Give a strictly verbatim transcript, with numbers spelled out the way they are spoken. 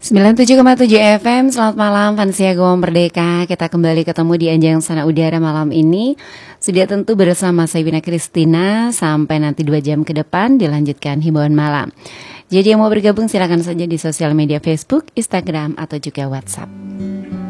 sembilan puluh tujuh koma tujuh F M, selamat malam Fansia Gawang Merdeka. Kita kembali ketemu di Anjang Sana Udara malam ini. Sudah tentu bersama saya Wina Kristina. Sampai nanti dua jam ke depan dilanjutkan himbauan malam. Jadi yang mau bergabung silakan saja di sosial media Facebook, Instagram, atau juga WhatsApp.